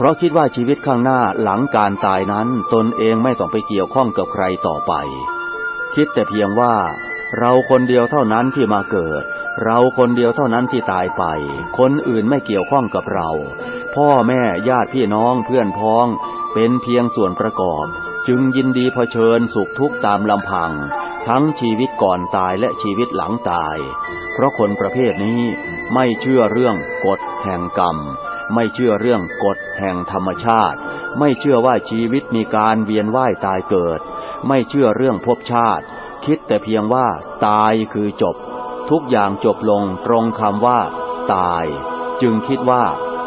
ราะคิดว่าชีวิตข้างหน้าหลังการตายนั้นตนเองไม่ต้องไปเกี่ยวข้องกับใครต่อไปคิดแต่เพียงว่าเราคนเดียวเท่านั้นที่มาเกิดเราคนเดียวเท่านั้นที่ตายไปคนอื่นไม่เกี่ยวข้องกับเราพ่อแม่ญาติพี่น้องเพื่อนพ้องเป็นเพียงส่วนประกอบจึงยินดีเผชิญสุขทุกข์ตามลำพังทั้งชีวิตก่อนตายและชีวิตหลังตายเพราะคนประเภทนี้ไม่เชื่อเรื่องกฎแห่งกรรมไม่เชื่อเรื่องกฎแห่งธรรมชาติไม่เชื่อว่าชีวิตมีการเวียนว่ายตายเกิดไม่เชื่อเรื่องภพชาติคิดแต่เพียงว่าตายคือจบทุกอย่างจบลงตรงคำว่าตายจึงคิดว่า